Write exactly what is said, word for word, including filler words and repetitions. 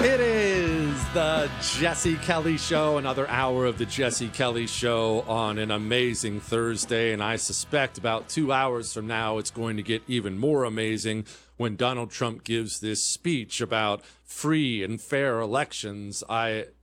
It is the Jesse Kelly Show, another hour of the Jesse Kelly Show on an amazing Thursday, and I suspect about two hours from now it's going to get even more amazing when Donald Trump gives this speech about free and fair elections. I